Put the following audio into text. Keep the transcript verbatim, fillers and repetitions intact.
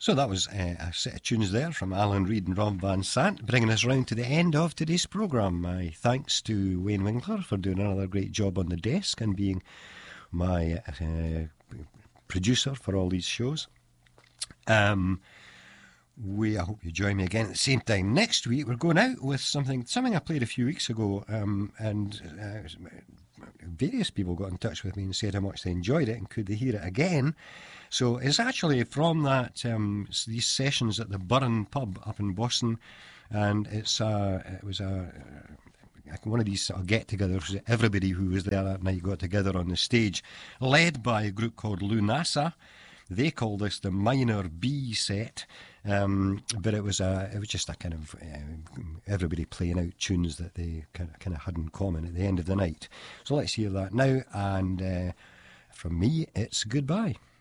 So that was uh, a set of tunes there from Alan Reid and Rob Van Sant, bringing us round to the end of today's programme. My thanks to Wayne Winkler for doing another great job on the desk and being my uh, producer for all these shows. Um, we I hope you join me again at the same time next week. We're going out with something something I played a few weeks ago, um, and uh, various people got in touch with me and said how much they enjoyed it and could they hear it again. So it's actually from that um, these sessions at the Burren Pub up in Boston, and it's uh, it was a uh, one of these sort of get-togethers. Everybody who was there that night got together on the stage, led by a group called Lunasa. They called this the Minor B set, um, but it was a it was just a kind of uh, everybody playing out tunes that they kind of kind of had in common at the end of the night. So let's hear that now, and uh, from me, it's goodbye.